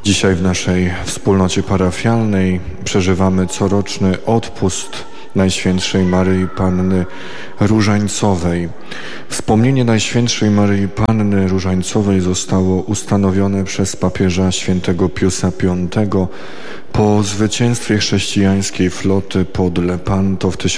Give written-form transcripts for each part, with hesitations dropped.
Dzisiaj w naszej wspólnocie parafialnej przeżywamy coroczny odpust Najświętszej Maryi Panny Różańcowej. Wspomnienie Najświętszej Maryi Panny Różańcowej zostało ustanowione przez papieża świętego Piusa V po zwycięstwie chrześcijańskiej floty pod Lepanto w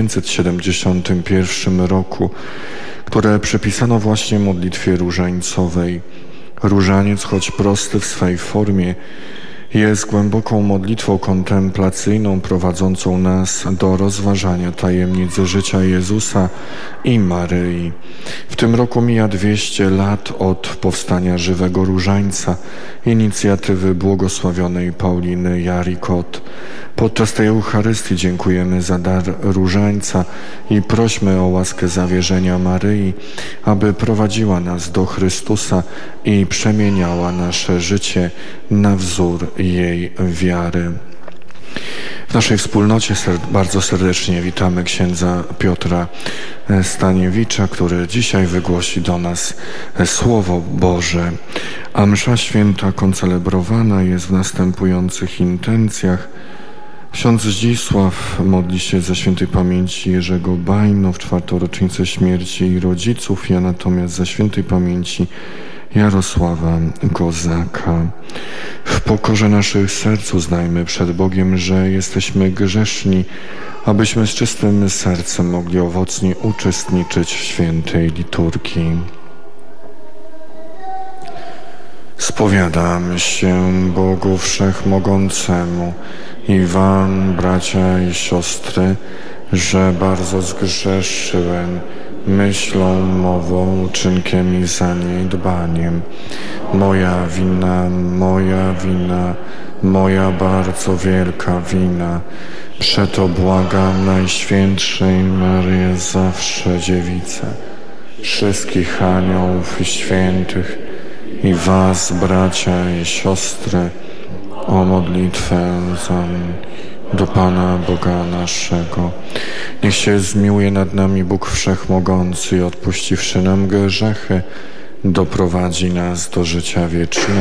1571 roku, które przypisano właśnie modlitwie różańcowej. Różaniec, choć prosty w swej formie, jest głęboką modlitwą kontemplacyjną prowadzącą nas do rozważania tajemnic życia Jezusa i Maryi. W tym roku mija 200 lat od powstania żywego różańca, inicjatywy błogosławionej Pauliny Jaricot. Podczas tej Eucharystii dziękujemy za dar różańca i prośmy o łaskę zawierzenia Maryi, aby prowadziła nas do Chrystusa i przemieniała nasze życie na wzór jej wiary. W naszej wspólnocie bardzo serdecznie witamy księdza Piotra Staniewicza, który dzisiaj wygłosi do nas Słowo Boże. A msza święta koncelebrowana jest w następujących intencjach. Ksiądz Zdzisław modli się za świętej pamięci Jerzego Bajno w 4. rocznicę śmierci jej rodziców, ja natomiast za świętej pamięci Jarosława Kozaka. W pokorze naszych serc uznajmy przed Bogiem, że jesteśmy grzeszni, abyśmy z czystym sercem mogli owocnie uczestniczyć w świętej liturgii. Spowiadam się Bogu Wszechmogącemu i wam, bracia i siostry, że bardzo zgrzeszyłem myślą, mową, uczynkiem i zaniedbaniem. Moja wina, moja bardzo wielka wina. Przeto błagam Najświętszej Maryję zawsze Dziewicę, wszystkich aniołów i świętych i was, bracia i siostry, o modlitwę do Pana Boga naszego. Niech się zmiłuje nad nami Bóg Wszechmogący i odpuściwszy nam grzechy, doprowadzi nas do życia wiecznego.